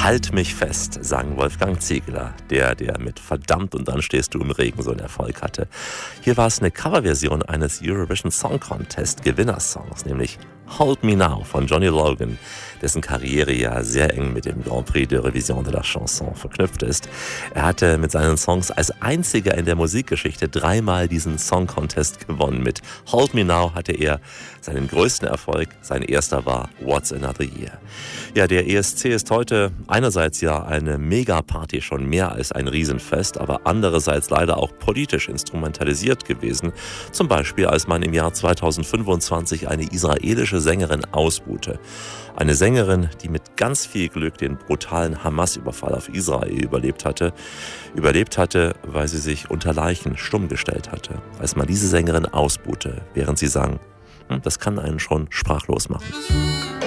Halt mich fest, sang Wolfgang Ziegler, der mit Verdammt und dann stehst du im Regen so einen Erfolg hatte. Hier war es eine Coverversion eines Eurovision Song Contest Gewinnersongs, nämlich Hold Me Now von Johnny Logan, dessen Karriere ja sehr eng mit dem Grand Prix de Révision de la Chanson verknüpft ist. Er hatte mit seinen Songs als einziger in der Musikgeschichte 3-mal diesen Song Contest gewonnen. Mit Hold Me Now hatte er seinen größten Erfolg. Sein erster war What's Another Year. Ja, der ESC ist heute einerseits ja eine Megaparty, schon mehr als ein Riesenfest, aber andererseits leider auch politisch instrumentalisiert gewesen. Zum Beispiel, als man im Jahr 2025 eine israelische Sängerin ausbuhte. Eine Sängerin, die mit ganz viel Glück den brutalen Hamas-Überfall auf Israel überlebt hatte, weil sie sich unter Leichen stumm gestellt hatte. Als man diese Sängerin ausbuhte, während sie sang, das kann einen schon sprachlos machen.